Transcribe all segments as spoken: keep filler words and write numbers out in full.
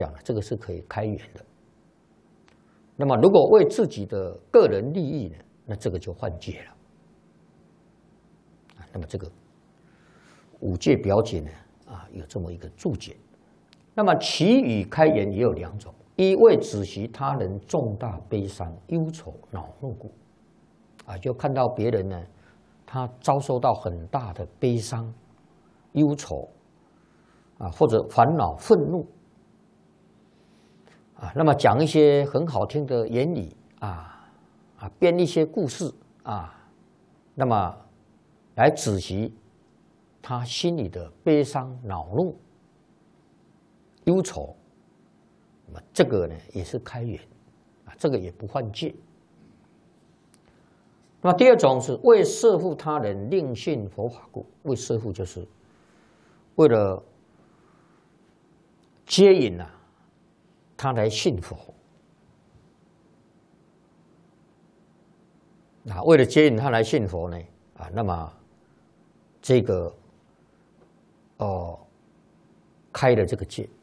讲了，这个是可以开源的。那么，如果为自己的个人利益呢，那这个就犯戒了。那么这个五戒表解呢，啊，有这么一个注解。那么其余开源也有两种：一为止息他人重大悲伤、忧愁、恼怒故，啊，就看到别人呢，他遭受到很大的悲伤、忧愁，啊，或者烦恼、愤怒，啊，那么讲一些很好听的言语，啊啊，编一些故事，啊，那么来止息他心里的悲伤、恼怒、忧愁，那么这个呢也是开源，啊，这个也不犯戒。那么第二种是为摄护他人，令信佛法故。为摄护就是为了接引啊他来信佛，啊，为了接引他来信佛呢，啊，那么这个哦开了这个戒，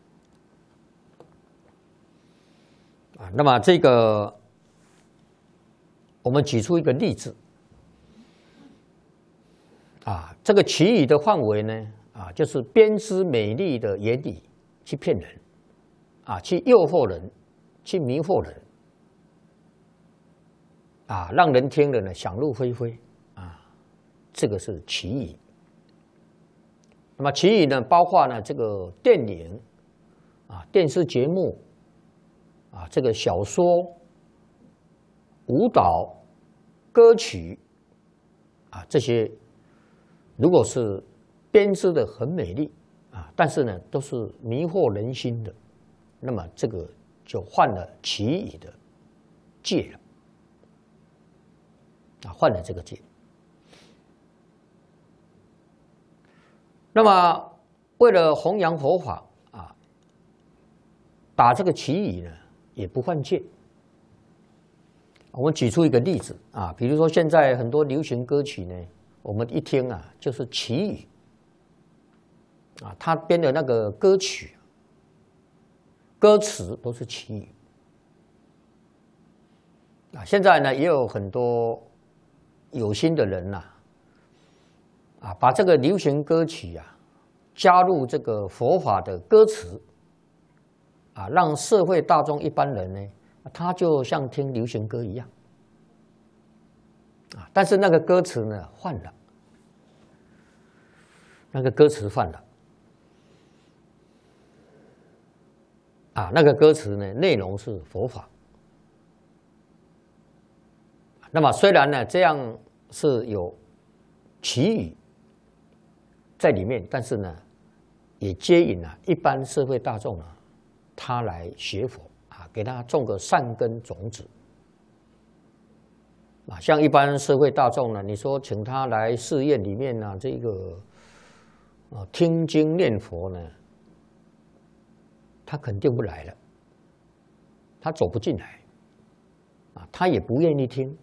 啊，那么这个我们举出一个例子，啊，这个其余的范围呢，啊，就是编织美丽的言语去骗人，啊，去诱惑人，去迷惑人，啊，让人听了呢想入非非，啊，这个是其余。那么其余呢，包括呢这个电影，啊，电视节目，啊，这个小说、舞蹈、歌曲，啊，这些如果是编织的很美丽，啊，但是呢都是迷惑人心的，那么这个就犯了其余的戒了，啊，犯了这个戒。那么为了弘扬佛法，啊，打这个其余呢也不犯戒。我们举出一个例子啊，比如说现在很多流行歌曲呢，我们一听啊就是其余，啊，他编的那个歌曲、歌词都是其余。啊，现在呢也有很多有心的人呐，啊，啊，把这个流行歌曲啊加入这个佛法的歌词，啊，让社会大众一般人呢。他就像听流行歌一样，啊，但是那个歌词呢换了，那个歌词换了，啊，那个歌词呢内容是佛法，那么虽然呢这样是有其余在里面，但是呢也接引了一般社会大众啊，他来学佛。给他种个善根种子，啊，像一般社会大众呢，你说请他来寺院里面呢，这个啊听经念佛呢，他肯定不来了，他走不进来，啊，他也不愿意听，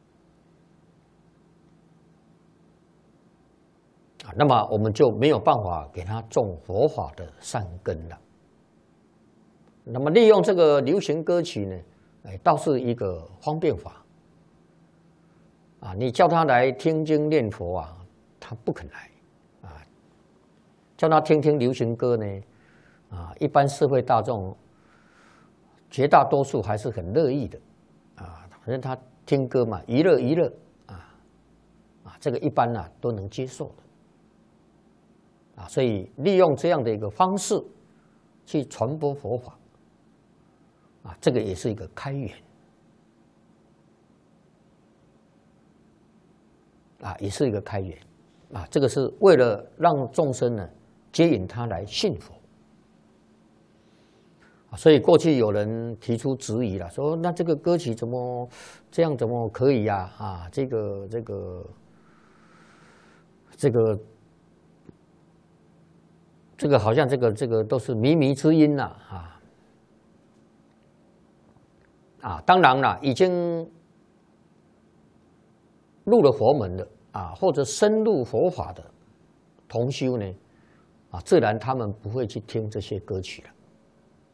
啊，那么我们就没有办法给他种佛法的善根了。那么利用这个流行歌曲呢，哎，倒是一个方便法。啊，你叫他来听经念佛啊，他不肯来，啊，叫他听听流行歌呢，啊，一般社会大众绝大多数还是很乐意的，啊，反正他听歌嘛，娱乐娱乐，啊，啊，这个一般啊都能接受的，啊，所以利用这样的一个方式去传播佛法。啊，这个也是一个开源，啊，也是一个开源，啊，这个是为了让众生呢接引他来信佛，啊，所以过去有人提出质疑了，说那这个歌曲怎么这样怎么可以呀？啊，啊，这个这个这个这个好像这个这个都是靡靡之音呐，啊。啊，当然了，已经入了佛门的啊，或者深入佛法的同修呢，啊，自然他们不会去听这些歌曲了。